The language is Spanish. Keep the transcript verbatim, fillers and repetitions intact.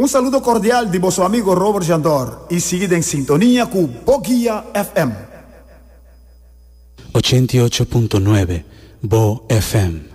Un saludo cordial di vostro amigo Robert Jandor y seguid en sintonía con Bogia F M. ochenta y ocho punto nueve Bo F M.